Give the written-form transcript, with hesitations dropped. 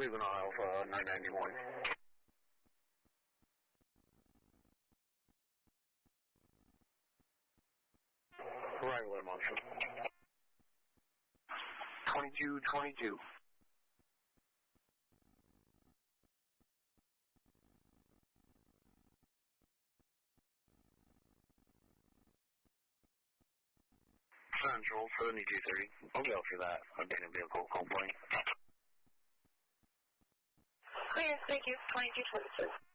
leaving on Alpha 991. Arrival in motion. 2222. Central 7230. I'll go for that. Abandoned vehicle complaint. Clear, thank you. 2222.